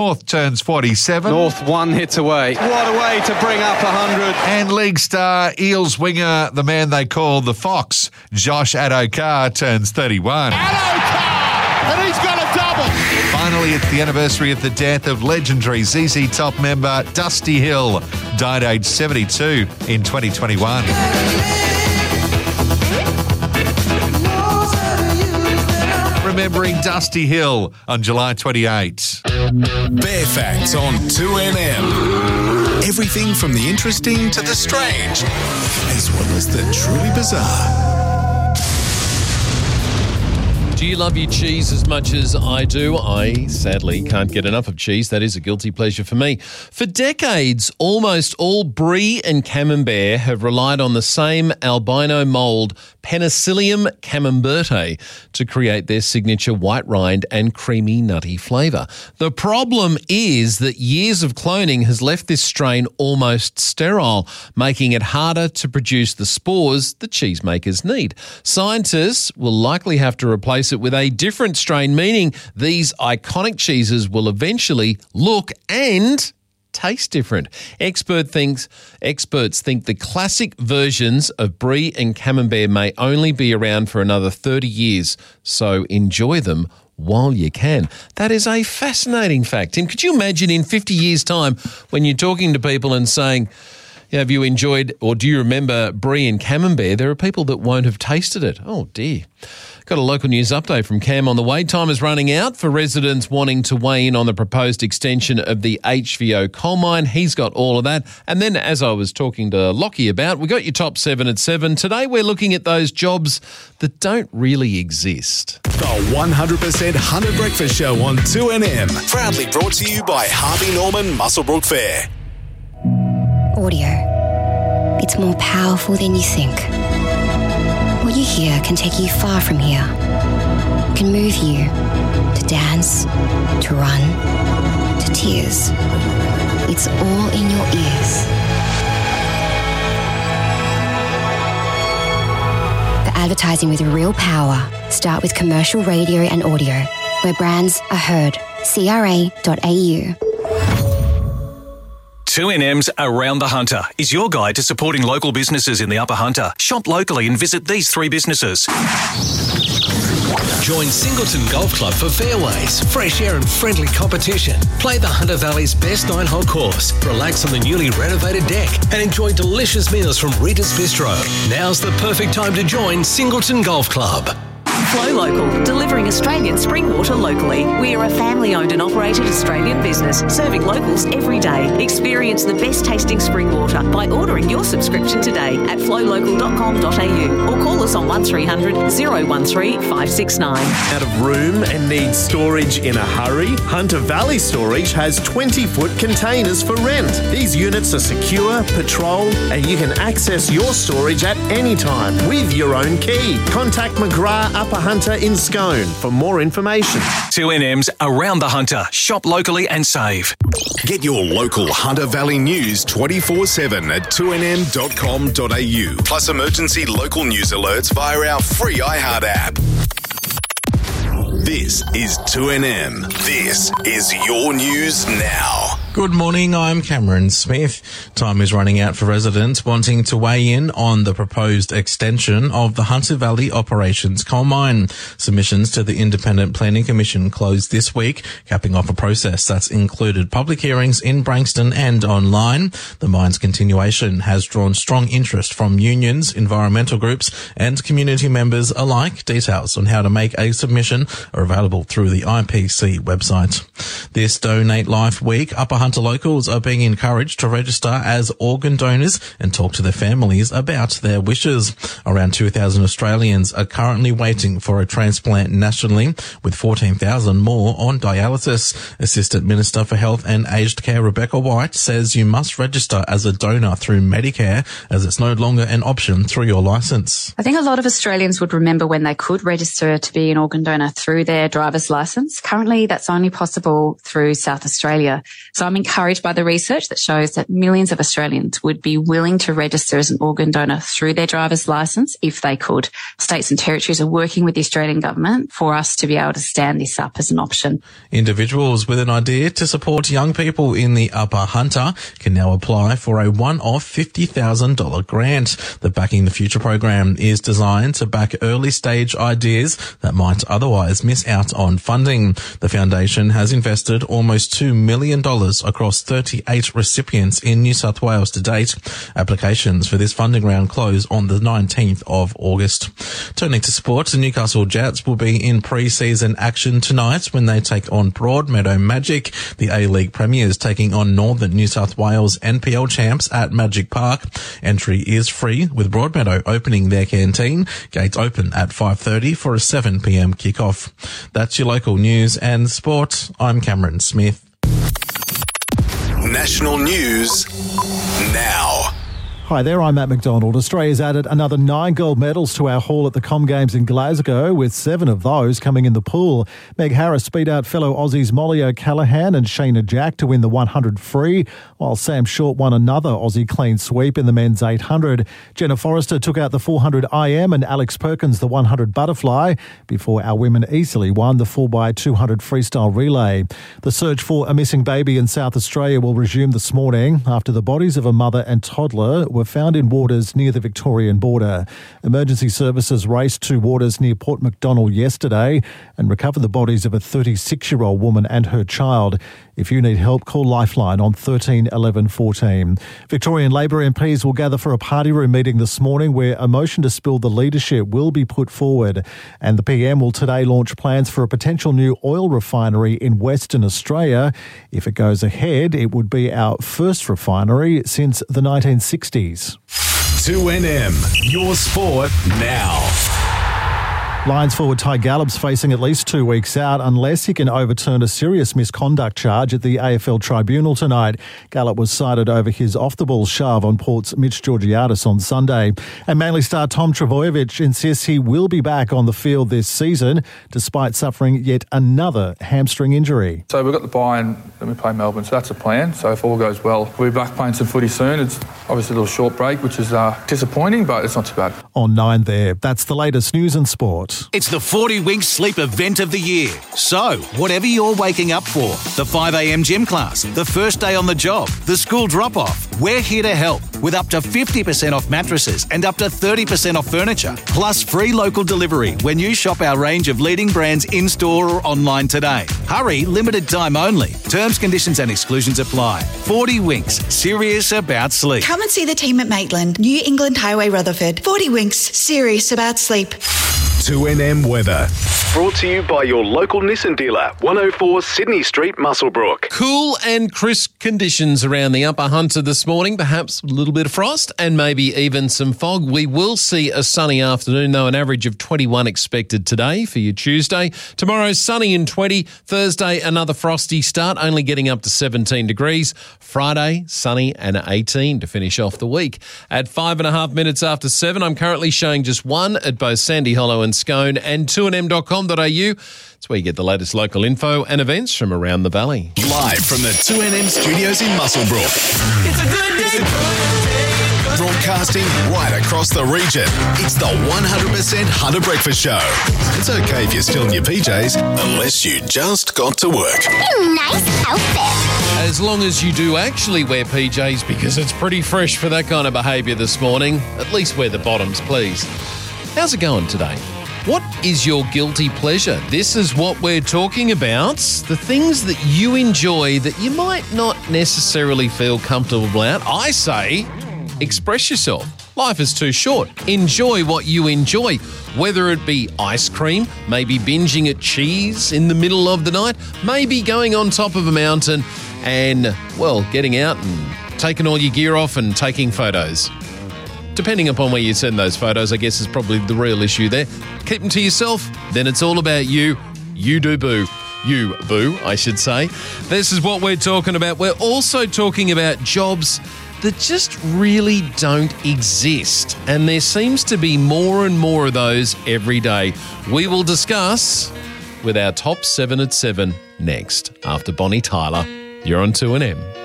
North turns 47. North 1 hits away. What a way to bring up 100. And league star Eels winger, the man they call the Fox, Josh Adokar, turns 31. Adokar! And he's got a double. Finally, it's the anniversary of the death of legendary ZZ Top member Dusty Hill, died aged 72 in 2021. Remembering Dusty Hill on July 28. Bear Facts on 2NM. Everything from the interesting to the strange, as well as the truly bizarre. Do you love your cheese as much as I do? I sadly can't get enough of cheese. That is a guilty pleasure for me. For decades, almost all Brie and Camembert have relied on the same albino mould, Penicillium camemberte, to create their signature white rind and creamy nutty flavour. The problem is that years of cloning has left this strain almost sterile, making it harder to produce the spores the cheesemakers need. Scientists will likely have to replace it with a different strain, meaning these iconic cheeses will eventually look and taste different. Experts think the classic versions of Brie and Camembert may only be around for another 30 years, so enjoy them while you can. That is a fascinating fact. Tim, could you imagine in 50 years' time when you're talking to people and saying, have you enjoyed or do you remember Brie and Camembert? There are people that won't have tasted it. Oh, dear. Got a local news update from Cam on the way. Time is running out for residents wanting to weigh in on the proposed extension of the HVO coal mine. He's got all of that. And then, as I was talking to Lockie about, we got your top 7 at 7. Today we're looking at those jobs that don't really exist. The 100% Hunter Breakfast Show on 2NM. Proudly brought to you by Harvey Norman Muswellbrook Fair. Audio. It's more powerful than you think. What you hear can take you far from here. Can move you to dance, to run, to tears. It's all in your ears. The advertising with real power. Start with commercial radio and audio, where brands are heard. CRA.au. 2NM's Around the Hunter is your guide to supporting local businesses in the Upper Hunter. Shop locally and visit these 3 businesses. Join Singleton Golf Club for fairways, fresh air and friendly competition. Play the Hunter Valley's best 9-hole course, relax on the newly renovated deck and enjoy delicious meals from Rita's Bistro. Now's the perfect time to join Singleton Golf Club. Flow Local, delivering Australian spring water locally. We are a family-owned and operated Australian business, serving locals every day. Experience the best tasting spring water by ordering your subscription today at flowlocal.com.au or call us on 1300 013 569. Out of room and needs storage in a hurry? Hunter Valley Storage has 20-foot containers for rent. These units are secure, patrolled, and you can access your storage at any time with your own key. Contact McGrath Upper Hunter in Scone for more information. 2NM's Around the Hunter. Shop locally and save. Get your local Hunter Valley news 24/7 at 2nm.com.au. Plus emergency local news alerts via our free iHeart app. This is 2NM. This is your news now. Good morning, I'm Cameron Smith. Time is running out for residents wanting to weigh in on the proposed extension of the Hunter Valley Operations Coal Mine. Submissions to the Independent Planning Commission closed this week, capping off a process that's included public hearings in Branxton and online. The mine's continuation has drawn strong interest from unions, environmental groups and community members alike. Details on how to make a submission are available through the IPC website. This Donate Life Week, Upper Hunter locals are being encouraged to register as organ donors and talk to their families about their wishes. Around 2,000 Australians are currently waiting for a transplant nationally, with 14,000 more on dialysis. Assistant Minister for Health and Aged Care Rebecca White says you must register as a donor through Medicare, as it's no longer an option through your licence. I think a lot of Australians would remember when they could register to be an organ donor through their driver's licence. Currently, that's only possible through South Australia. So I'm I'm encouraged by the research that shows that millions of Australians would be willing to register as an organ donor through their driver's licence if they could. States and territories are working with the Australian government for us to be able to stand this up as an option. Individuals with an idea to support young people in the Upper Hunter can now apply for a one-off $50,000 grant. The Backing the Future program is designed to back early-stage ideas that might otherwise miss out on funding. The foundation has invested almost $2 million across 38 recipients in New South Wales to date. Applications for this funding round close on the 19th of August. Turning to sport, the Newcastle Jets will be in pre-season action tonight when they take on Broadmeadow Magic. The A-League Premiers taking on Northern New South Wales NPL champs at Magic Park. Entry is free, with Broadmeadow opening their canteen. Gates open at 5:30 for a 7 p.m. kickoff. That's your local news and sport. I'm Cameron Smith. National news now. Hi there, I'm Matt McDonald. Australia's added another 9 gold medals to our haul at the Com Games in Glasgow, with 7 of those coming in the pool. Meg Harris beat out fellow Aussies Molly O'Callaghan and Sheena Jack to win the 100 free, while Sam Short won another Aussie clean sweep in the men's 800. Jenna Forrester took out the 400 IM and Alex Perkins the 100 butterfly, before our women easily won the 4x200 freestyle relay. The search for a missing baby in South Australia will resume this morning after the bodies of a mother and toddler were found in waters near the Victorian border. Emergency services raced to waters near Port Macdonald yesterday and recovered the bodies of a 36-year-old woman and her child. If you need help, call Lifeline on 13 11 14. Victorian Labor MPs will gather for a party room meeting this morning where a motion to spill the leadership will be put forward. And the PM will today launch plans for a potential new oil refinery in Western Australia. If it goes ahead, it would be our first refinery since the 1960s. 2NM, your sport now. Lions forward Ty Gallop's facing at least 2 weeks out unless he can overturn a serious misconduct charge at the AFL tribunal tonight. Gallop was cited over his off-the-ball shove on Port's Mitch Georgiadis on Sunday. And Manly star Tom Trbojevic insists he will be back on the field this season despite suffering yet another hamstring injury. So we've got the bye and then we play Melbourne, so that's the plan. So if all goes well, we'll be back playing some footy soon. It's obviously a little short break, which is disappointing, but it's not too bad. On 9 there, that's the latest news and sport. It's the 40 Winks Sleep event of the year. So, whatever you're waking up for, the 5 a.m. gym class, the first day on the job, the school drop-off, we're here to help with up to 50% off mattresses and up to 30% off furniture, plus free local delivery when you shop our range of leading brands in-store or online today. Hurry, limited time only. Terms, conditions and exclusions apply. 40 Winks, serious about sleep. Come and see the team at Maitland, New England Highway, Rutherford. 40 Winks, serious about sleep. 2NM weather. Brought to you by your local Nissan dealer, 104 Sydney Street, Muswellbrook. Cool and crisp conditions around the Upper Hunter this morning, perhaps a little bit of frost and maybe even some fog. We will see a sunny afternoon, though, an average of 21 expected today for your Tuesday. Tomorrow, sunny and 20. Thursday, another frosty start, only getting up to 17 degrees. Friday, sunny and 18 to finish off the week. At 5.5 minutes after 7, I'm currently showing just one at both Sandy Hollow and Scone, and 2nm.com.au. It's where you get the latest local info and events from around the valley. Live from the 2NM studios in Muswellbrook. It's a good day. Broadcasting right across the region. It's the 100% Hunter Breakfast Show. It's okay if you're still in your PJs, unless you just got to work. Nice outfit. As long as you do actually wear PJs, because it's pretty fresh for that kind of behaviour this morning. At least wear the bottoms, please. How's it going today? What is your guilty pleasure? This is what we're talking about. The things that you enjoy that you might not necessarily feel comfortable about. I say, express yourself. Life is too short. Enjoy what you enjoy. Whether it be ice cream, maybe binging at cheese in the middle of the night, maybe going on top of a mountain and, well, getting out and taking all your gear off and taking photos. Depending upon where you send those photos, I guess is probably the real issue there. Keep them to yourself, then it's all about you. You do boo. You boo, I should say. This is what we're talking about. We're also talking about jobs that just really don't exist. And there seems to be more and more of those every day. We will discuss with our top 7 at 7 next, after Bonnie Tyler. You're on 2NM.